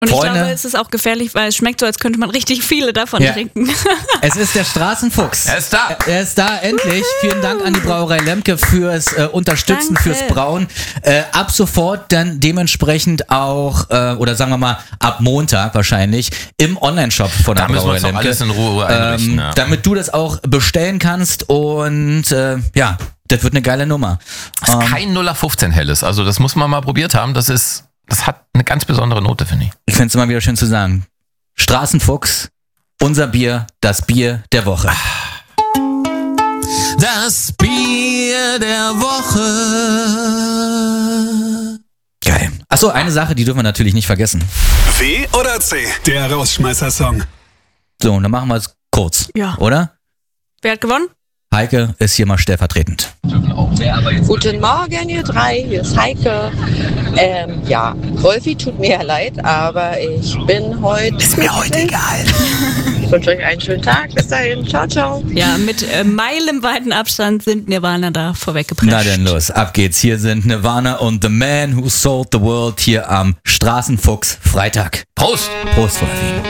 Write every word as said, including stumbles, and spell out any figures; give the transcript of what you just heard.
Und Freunde, ich glaube, es ist auch gefährlich, weil es schmeckt so, als könnte man richtig viele davon ja. trinken. Es ist der Straßenfuchs. Er ist da. Er ist da, endlich. Vielen Dank an die Brauerei Lemke fürs äh, Unterstützen, Danke. fürs Brauen. Äh, ab sofort dann dementsprechend auch, äh, oder sagen wir mal, ab Montag wahrscheinlich, im Onlineshop von der Da müssen wir Brauerei uns noch Lemke. alles in Ruhe einrichten. Ähm, ja. Damit du das auch bestellen kannst und äh, ja, das wird eine geile Nummer. Das ist kein null fünfzehn Helles, also das muss man mal probiert haben. Das ist, das hat eine ganz besondere Note, finde ich. Ich finde es immer wieder schön zu sagen. Straßenfuchs, unser Bier, das Bier der Woche. Das Bier der Woche. Geil. Achso, eine Sache, die dürfen wir natürlich nicht vergessen. W oder C? Der Rausschmeißer-Song. So, und dann machen wir es kurz. Ja. Oder? Wer hat gewonnen? Heike ist hier mal stellvertretend. Guten Morgen, ihr drei. Hier ist Heike. Ähm, ja, Wolfi tut mir ja leid, aber ich bin heute... Ist mir heute egal. Ich wünsche euch einen schönen Tag. Bis dahin. Ciao, ciao. Ja, mit äh, meilenweiten Abstand sind Nirvana da vorweggeprescht. Na denn los, ab geht's. Hier sind Nirvana und The Man Who Sold the World hier am Straßenfuchs Freitag. Prost! Prost, Wolfi.